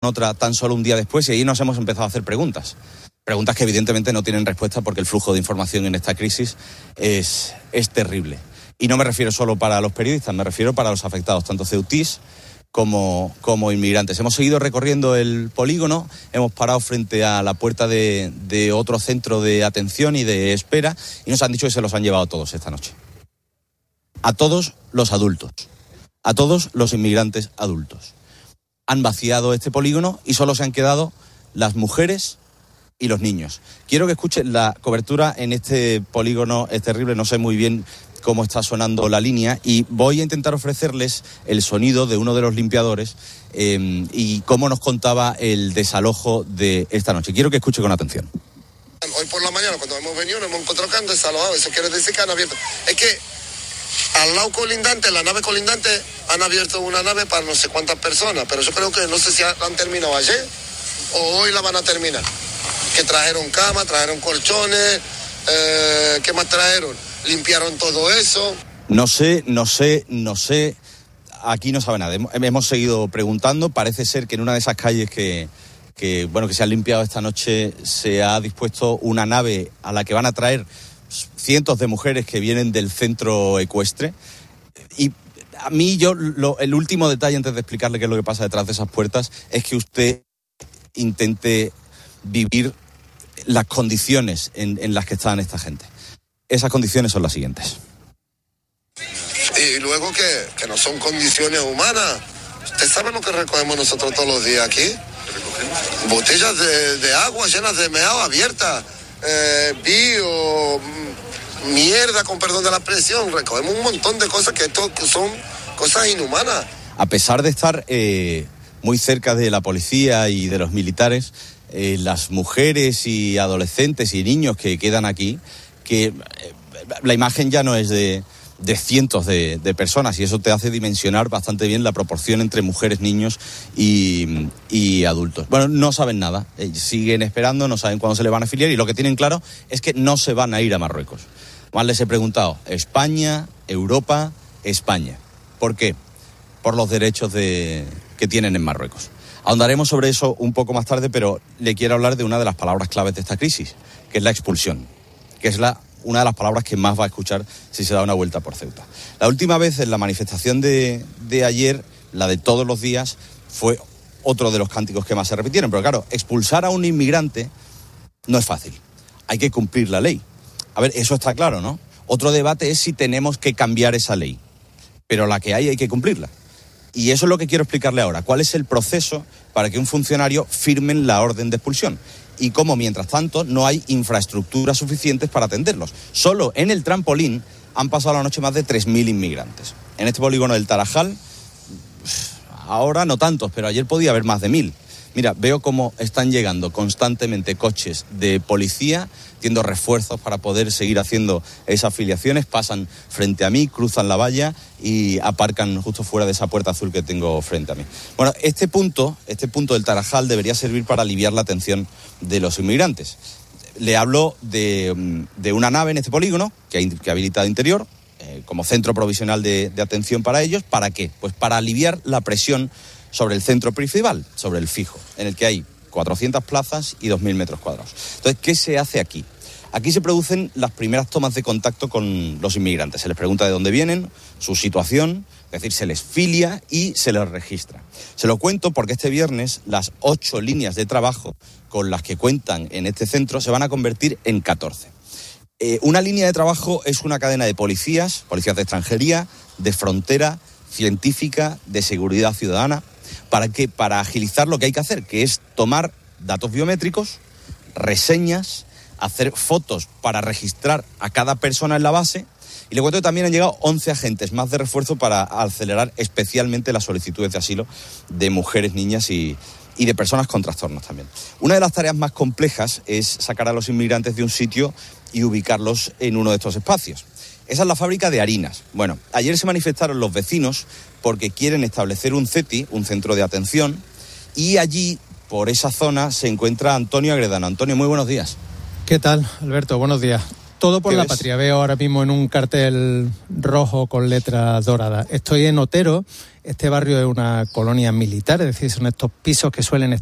otra tan solo un día después, y ahí nos hemos empezado a hacer preguntas. Preguntas que evidentemente no tienen respuesta porque el flujo de información en esta crisis es terrible. Y no me refiero solo para los periodistas, me refiero para los afectados, tanto ceutís como inmigrantes. Hemos seguido recorriendo el polígono, hemos parado frente a la puerta de otro centro de atención y de espera y nos han dicho que se los han llevado todos esta noche. A todos los adultos, a todos los inmigrantes adultos. Han vaciado este polígono y solo se han quedado las mujeres y los niños. Quiero que escuchen la cobertura en este polígono, es terrible, no sé muy bien cómo está sonando la línea y voy a intentar ofrecerles el sonido de uno de los limpiadores y cómo nos contaba el desalojo de esta noche. Quiero que escuche con atención. Hoy por la mañana cuando hemos venido nos hemos encontrado que han desalojado, eso quiere decir que han abierto. Es que al lado colindante, la nave colindante, han abierto una nave para no sé cuántas personas, pero yo creo que no sé si han terminado ayer o hoy la van a terminar. Que trajeron camas, trajeron colchones, ¿qué más trajeron? Limpiaron todo eso. No sé, aquí no sabe nada. Hemos seguido preguntando, parece ser que en una de esas calles que se han limpiado esta noche se ha dispuesto una nave a la que van a traer cientos de mujeres que vienen del centro ecuestre. Y a mí el último detalle antes de explicarle qué es lo que pasa detrás de esas puertas es que usted intente vivir las condiciones en las que están esta gente. Esas condiciones son las siguientes. Y luego que no son condiciones humanas. ¿Usted sabe lo que recogemos nosotros todos los días aquí? Botellas de agua llenas de meado abiertas, mierda, con perdón de la expresión. Recogemos un montón de cosas que son cosas inhumanas. A pesar de estar muy cerca de la policía y de los militares, las mujeres y adolescentes y niños que quedan aquí, que la imagen ya no es de cientos de personas y eso te hace dimensionar bastante bien la proporción entre mujeres, niños y adultos. Bueno, no saben nada, siguen esperando, no saben cuándo se les van a afiliar y lo que tienen claro es que no se van a ir a Marruecos. Más les he preguntado, España, Europa, España. ¿Por qué? Por los derechos que tienen en Marruecos. Ahondaremos sobre eso un poco más tarde, pero le quiero hablar de una de las palabras claves de esta crisis, que es la expulsión, que es una de las palabras que más va a escuchar si se da una vuelta por Ceuta. La última vez en la manifestación de ayer, la de todos los días, fue otro de los cánticos que más se repitieron. Pero claro, expulsar a un inmigrante no es fácil. Hay que cumplir la ley. A ver, eso está claro, ¿no? Otro debate es si tenemos que cambiar esa ley. Pero la que hay que cumplirla. Y eso es lo que quiero explicarle ahora. ¿Cuál es el proceso para que un funcionario firme la orden de expulsión? Y cómo, mientras tanto, no hay infraestructuras suficientes para atenderlos. Solo en el trampolín han pasado la noche más de 3.000 inmigrantes. En este polígono del Tarajal, ahora no tantos, pero ayer podía haber más de 1.000. Mira, veo cómo están llegando constantemente coches de policía, haciendo refuerzos para poder seguir haciendo esas afiliaciones, pasan frente a mí, cruzan la valla y aparcan justo fuera de esa puerta azul que tengo frente a mí. Bueno, este punto del Tarajal debería servir para aliviar la atención de los inmigrantes. Le hablo de una nave en este polígono que ha habilitado interior como centro provisional de atención para ellos. ¿Para qué? Pues para aliviar la presión sobre el centro principal, sobre el fijo, en el que hay 400 plazas y 2.000 metros cuadrados. Entonces, ¿qué se hace aquí? Aquí se producen las primeras tomas de contacto con los inmigrantes. Se les pregunta de dónde vienen, su situación, es decir, se les filia y se les registra. Se lo cuento porque este viernes las 8 líneas de trabajo con las que cuentan en este centro se van a convertir en 14. Una línea de trabajo es una cadena de policías de extranjería, de frontera, científica, de seguridad ciudadana. ¿Para qué? Para agilizar lo que hay que hacer, que es tomar datos biométricos, reseñas, hacer fotos para registrar a cada persona en la base. Y le cuento que también han llegado 11 agentes más de refuerzo para acelerar especialmente las solicitudes de asilo de mujeres, niñas y de personas con trastornos también. Una de las tareas más complejas es sacar a los inmigrantes de un sitio y ubicarlos en uno de estos espacios. Esa es la fábrica de harinas. Bueno, ayer se manifestaron los vecinos porque quieren establecer un CETI, un centro de atención, y allí, por esa zona, se encuentra Antonio Agredano. Antonio, muy buenos días. ¿Qué tal, Alberto? Buenos días. Todo por ¿Qué la ves? patria. Veo ahora mismo en un cartel rojo con letras doradas. Estoy en Otero. Este barrio es una colonia militar, es decir, son estos pisos que suelen